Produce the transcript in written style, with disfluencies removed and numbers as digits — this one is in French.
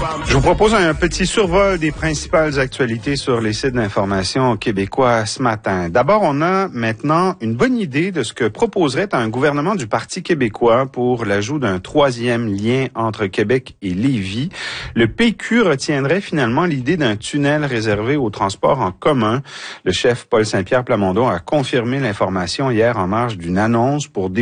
Je vous propose un petit survol des principales actualités sur les sites d'information québécois ce matin. D'abord, on a maintenant une bonne idée de ce que proposerait un gouvernement du Parti québécois pour l'ajout d'un troisième lien entre Québec et Lévis. Le PQ retiendrait finalement l'idée d'un tunnel réservé au transport en commun. Le chef Paul Saint-Pierre Plamondon a confirmé l'information hier en marge d'une annonce pour